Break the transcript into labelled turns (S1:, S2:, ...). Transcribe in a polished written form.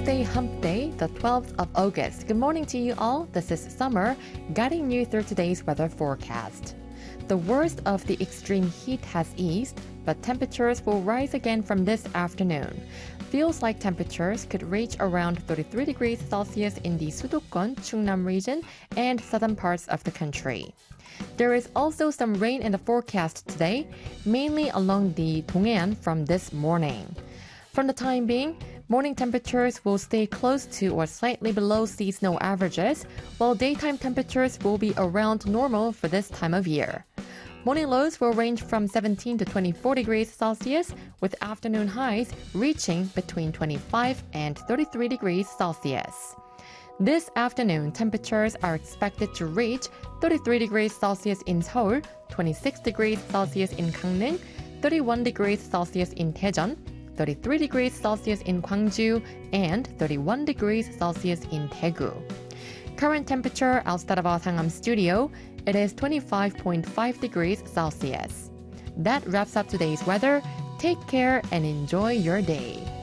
S1: Wednesday hump day, the 12th of August. Good morning to you all. This is Summer, guiding you through today's weather forecast. The worst of the extreme heat has eased, but temperatures will rise again from this afternoon. Feels like temperatures could reach around 33 degrees Celsius in the Sudokgon, Chungnam region and southern parts of the country. There is also some rain in the forecast today, mainly along the Donghaean from this morning. For the time being, morning temperatures will stay close to or slightly below seasonal averages, while daytime temperatures will be around normal for this time of year. Morning lows will range from 17 to 24 degrees Celsius, with afternoon highs reaching between 25 and 33 degrees Celsius. This afternoon, temperatures are expected to reach 33 degrees Celsius in Seoul, 26 degrees Celsius in Gangneung, 31 degrees Celsius in Daejeon, 33 degrees Celsius in Gwangju, and 31 degrees Celsius in Daegu. Current temperature outside of our Sangam studio, it is 25.5 degrees Celsius. That wraps up today's weather. Take care and enjoy your day.